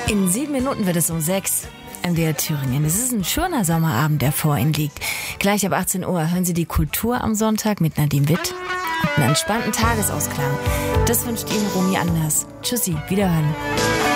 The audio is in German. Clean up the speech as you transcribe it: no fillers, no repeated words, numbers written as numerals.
In 7 Minuten wird es um 6. MDR Thüringen. Es ist ein schöner Sommerabend, der vor Ihnen liegt. Gleich ab 18 Uhr hören Sie die Kultur am Sonntag mit Nadine Witt. Und einen entspannten Tagesausklang. Das wünscht Ihnen Romy Anders. Tschüssi, wiederhören.